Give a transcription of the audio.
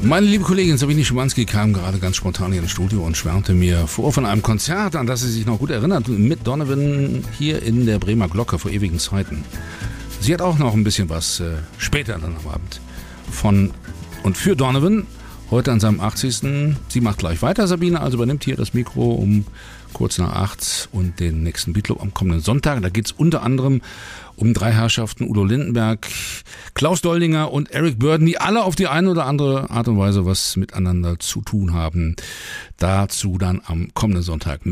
Meine liebe Kollegin Sabine Schimanski kam gerade ganz spontan hier ins Studio und schwärmte mir vor von einem Konzert, an das sie sich noch gut erinnert, mit Donovan hier in der Bremer Glocke vor ewigen Zeiten. Sie hat auch noch ein bisschen was später dann am Abend von und für Donovan, heute an seinem 80. Sie macht gleich weiter, Sabine, also übernimmt hier das Mikro um kurz nach 8 und den nächsten Beatclub am kommenden Sonntag. Da geht es unter anderem um drei Herrschaften, Udo Lindenberg, Klaus Doldinger und Eric Burdon, die alle auf die eine oder andere Art und Weise was miteinander zu tun haben. Dazu dann am kommenden Sonntag